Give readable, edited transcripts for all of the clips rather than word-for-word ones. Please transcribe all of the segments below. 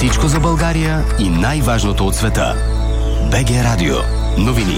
Всичко за България и най-важното от света. БГ Радио. Новини.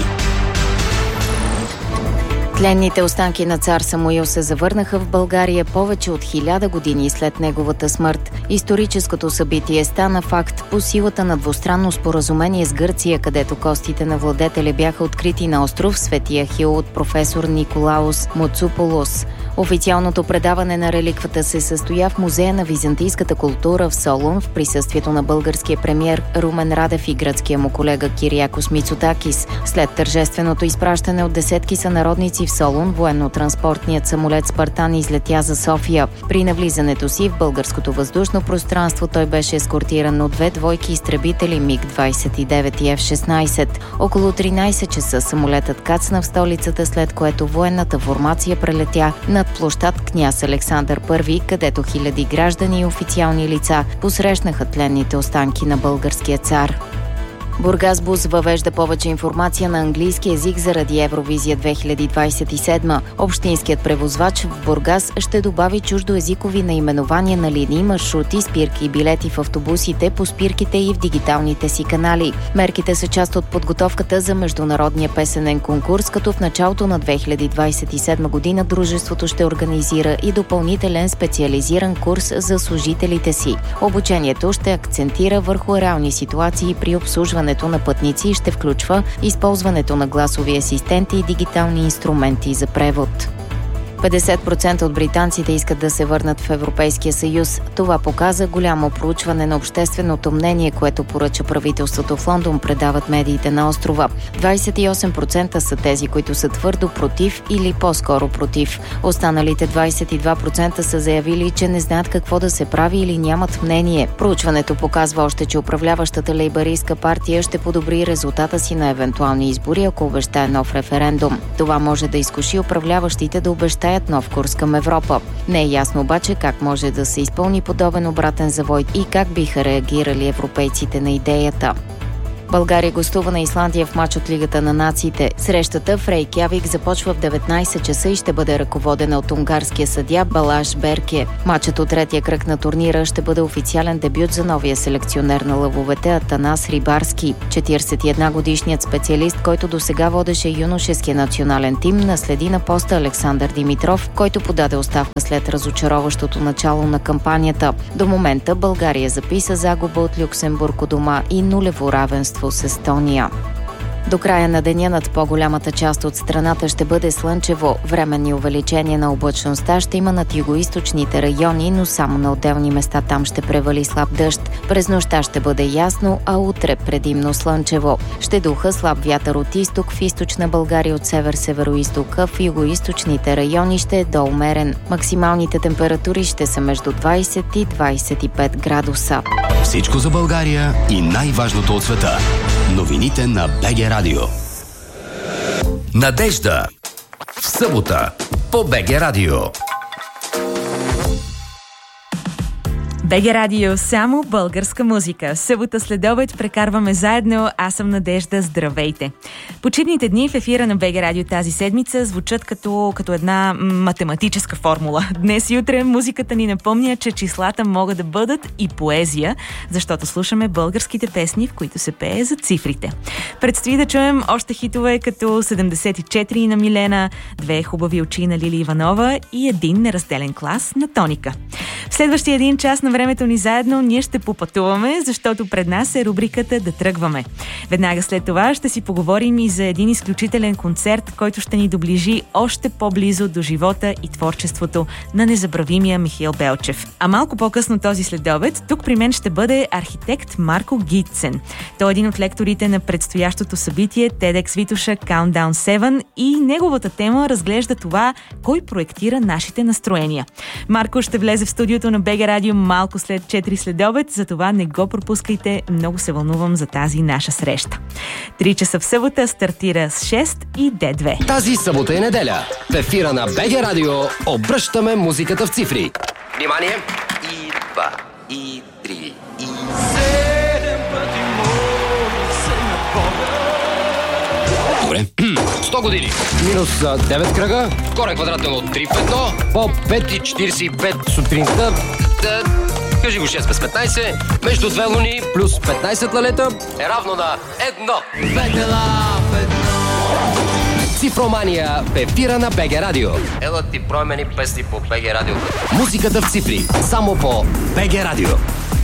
Тленните останки на цар Самуил се завърнаха в България повече от 1000 години след неговата смърт. Историческото събитие стана факт по силата на двустранно споразумение с Гърция, където костите на владетеля бяха открити на остров Свети Ахил от професор Николаус Моцополос. Официалното предаване на реликвата се състоя в Музея на византийската култура в Солун в присъствието на българския премиер Румен Радев и гръцкия му колега Кириакос Мицотакис. След тържественото изпращане от десетки сънародници в Солун, военно-транспортният самолет Спартан излетя за София. При навлизането си в българското въздушно пространство той беше ескортиран от 2 двойки изтребители МиГ-29 и F-16. Около 13 часа самолетът кацна в столицата, след което военната формация прелетя над площад Княз Александър I, където хиляди граждани и официални лица посрещнаха тленните останки на българския цар. Бургасбус въвежда повече информация на английски език заради Евровизия 2027. Общинският превозвач в Бургас ще добави чуждоезикови наименования на линии, маршрути, спирки и билети в автобусите, по спирките и в дигиталните си канали. Мерките са част от подготовката за международния песенен конкурс, като в началото на 2027 година дружеството ще организира и допълнителен специализиран курс за служителите си. Обучението ще акцентира върху реални ситуации при обслужване на пътници и ще включва използването на гласови асистенти и дигитални инструменти за превод. 50% от британците искат да се върнат в Европейския съюз. Това показа голямо проучване на общественото мнение, което поръча правителството в Лондон, предават медиите на острова. 28% са тези, които са твърдо против или по-скоро против. Останалите 22% са заявили, че не знаят какво да се прави или нямат мнение. Проучването показва още, че управляващата лейбъристка партия ще подобри резултата си на евентуални избори, ако обещае нов референдум. Това може да изкуши управляващите да обещаят нов курс към Европа. Не е ясно обаче как може да се изпълни подобен обратен завой и как биха реагирали европейците на идеята. България гостува на Исландия в мач от Лигата на нациите. Срещата в Рейкявик започва в 19 часа и ще бъде ръководена от унгарския съдия Балаш Берке. Мачът от третия кръг на турнира ще бъде официален дебют за новия селекционер на лъвовете Атанас Рибарски. 41-годишният специалист, който досега водеше юношеския национален тим, наследи на поста Александър Димитров, който подаде оставка след разочароващото начало на кампанията. До момента България записа загуба от Люксембург у дома и нулево равенство с Естония. До края на деня над по-голямата част от страната ще бъде слънчево. Временни увеличения на облачността ще има над югоизточните райони, но само на отделни места там ще превали слаб дъжд. През нощта ще бъде ясно, а утре предимно слънчево. Ще духа слаб вятър от изток, в източна България от север-североизток, в югоизточните райони ще е доумерен. Максималните температури ще са между 20 и 25 градуса. Всичко за България и най-важното от света. Новините на БГ Радио. Надежда. В събота по БГ Радио. БГ Радио, само българска музика. Събота следобед прекарваме заедно. Аз съм Надежда. Здравейте! Почивните дни в ефира на БГ Радио тази седмица звучат като една математическа формула. Днес и утре музиката ни напомня, че числата могат да бъдат и поезия, защото слушаме българските песни, в които се пее за цифрите. Предстои да чуем още хитове като 74 на Милена, 2 хубави очи на Лили Иванова и един неразделен клас на Тоника. В следващия един час на времето ни заедно ние ще попътуваме, защото пред нас е рубриката Да тръгваме. Веднага след това ще си поговорим и за един изключителен концерт, който ще ни доближи още по-близо до живота и творчеството на незабравимия Михаил Белчев. А малко по-късно този следобед, тук при мен ще бъде архитект Марко Гитцен. Той е един от лекторите на предстоящото събитие TEDx Витоша Countdown 7 и неговата тема разглежда това, кой проектира нашите настроения. Марко ще влезе в студиото на БГ Радио малко след 4 следобед, затова не го пропускайте, много се вълнувам за тази наша среща. 3 часа в събота стартира с 6 и D2. Тази събота и неделя в ефира на БГ Радио обръщаме музиката в цифри. Внимание! И 2, и 3, и 7 пъти мога се напомня. Добре. 100 години. Минус 9 кръга. Корен квадратен от 3 в 1. По 5:45 сутринта. Разкажи го 6 без 15, между две луни плюс 15 лалета е равно на 1. Две дела в едно. Цифромания в ефира на БГ Радио. Ела ти промени песни по БГ Радио. Музиката в цифри, само по БГ Радио.